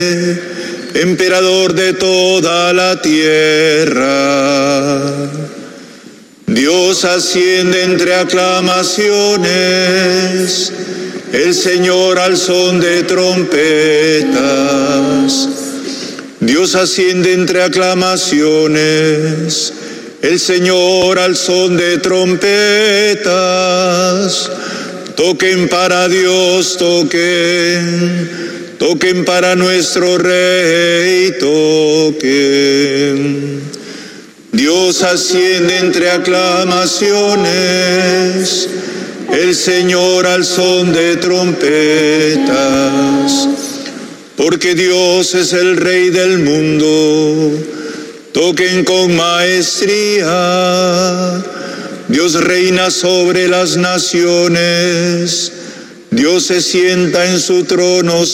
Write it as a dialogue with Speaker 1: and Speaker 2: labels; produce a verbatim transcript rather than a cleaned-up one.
Speaker 1: emperador de toda la tierra. Dios asciende entre aclamaciones, el Señor al son de trompetas. Dios asciende entre aclamaciones, el Señor al son de trompetas. Toquen para Dios, toquen, toquen para nuestro Rey, toquen. Dios asciende entre aclamaciones, el Señor al son de trompetas. Porque Dios es el Rey del mundo, toquen con maestría. Dios reina sobre las naciones, Dios se sienta en su trono